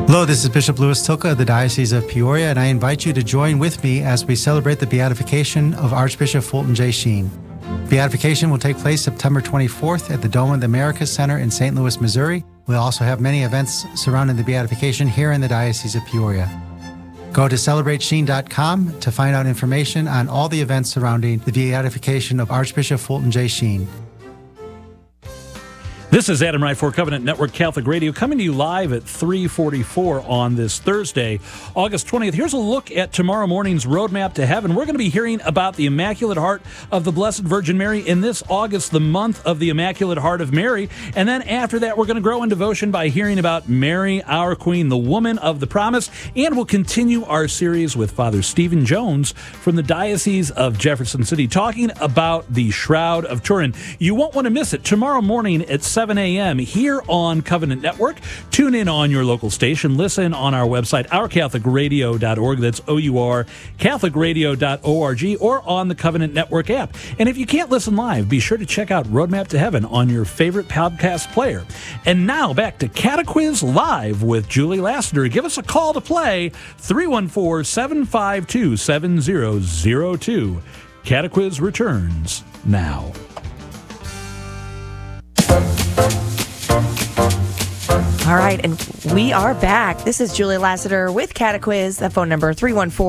Hello, this is Bishop Louis Tilka of the Diocese of Peoria, and I invite you to join with me as we celebrate the beatification of Archbishop Fulton J. Sheen. Beatification will take place September 24th at the Dome of the Americas Center in St. Louis, Missouri. We'll also have many events surrounding the beatification here in the Diocese of Peoria. Go to celebratesheen.com to find out information on all the events surrounding the beatification of Archbishop Fulton J. Sheen. This is Adam Wright for Covenant Network Catholic Radio, coming to you live at 3:44 on this Thursday, August 20th. Here's a look at tomorrow morning's Roadmap to Heaven. We're going to be hearing about the Immaculate Heart of the Blessed Virgin Mary in this August, the month of the Immaculate Heart of Mary. And then after that, we're going to grow in devotion by hearing about Mary, our Queen, the Woman of the Promise. And we'll continue our series with Father Stephen Jones from the Diocese of Jefferson City, talking about the Shroud of Turin. You won't want to miss it tomorrow morning at 7 a.m. here on Covenant Network. Tune in on your local station. Listen on our website, ourcatholicradio.org. That's O-U-R, catholicradio.org, or on the Covenant Network app. And if you can't listen live, be sure to check out Roadmap to Heaven on your favorite podcast player. And now back to Catequiz Live with Julie Lassiter. Give us a call to play, 314-752-7002. Catequiz returns now. All right, and we are back. This is Julie Lassiter with Catequiz. The phone number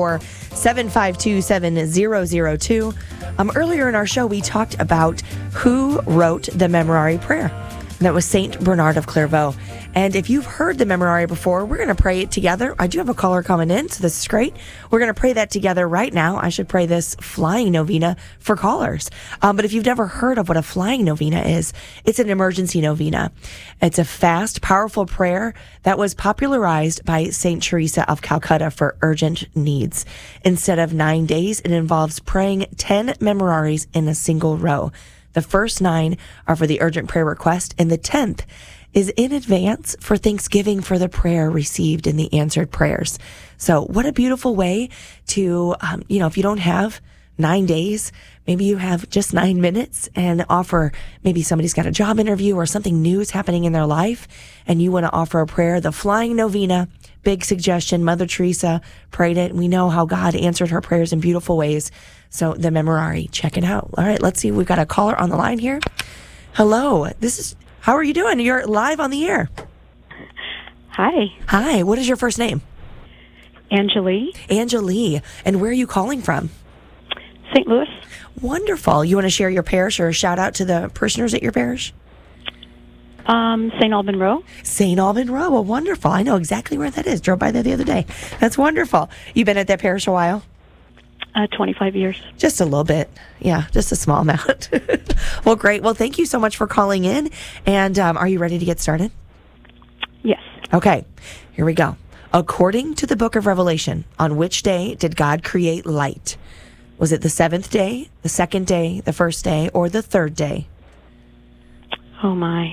314-752-7002. Earlier in our show, we talked about who wrote the Memorare prayer. And that was Saint Bernard of Clairvaux. And if you've heard the Memorare before, we're going to pray it together. I do have a caller coming in, so this is great. We're going to pray that together right now. I should pray this flying novena for callers. But if you've never heard of what a flying novena is, it's an emergency novena. It's a fast, powerful prayer that was popularized by Saint Teresa of Calcutta for urgent needs. Instead of 9 days, it involves praying 10 Memoraries in a single row. The first 9 are for the urgent prayer request, and the 10th is in advance for thanksgiving for the prayer received in the answered prayers. So what a beautiful way to, if you don't have 9 days, maybe you have just 9 minutes and offer, maybe somebody's got a job interview or something new is happening in their life, and you want to offer a prayer, the Flying Novena. Big suggestion. Mother Teresa prayed it. We know how God answered her prayers in beautiful ways. So the Memorare, check it out. All right, let's see. We've got a caller on the line here. Hello. How are you doing? You're live on the air. Hi. Hi. What is your first name? Angelie. Angelie. And where are you calling from? St. Louis. Wonderful. You want to share your parish or a shout out to the parishioners at your parish? St. Alban Row. St. Alban Row. Well, wonderful. I know exactly where that is. Drove by there the other day. That's wonderful. You've been at that parish a while? 25 years. Just a little bit. Yeah, just a small amount. Well, great. Well, thank you so much for calling in. And are you ready to get started? Yes. Okay, here we go. According to the book of Revelation, on which day did God create light? Was it the 7th day, the 2nd day, the 1st day, or the 3rd day? Oh, my.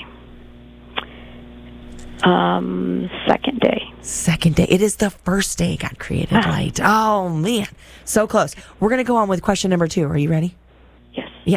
2nd day. 2nd day. It is the 1st day God created light. Oh, man. So close. We're going to go on with question number 2. Are you ready?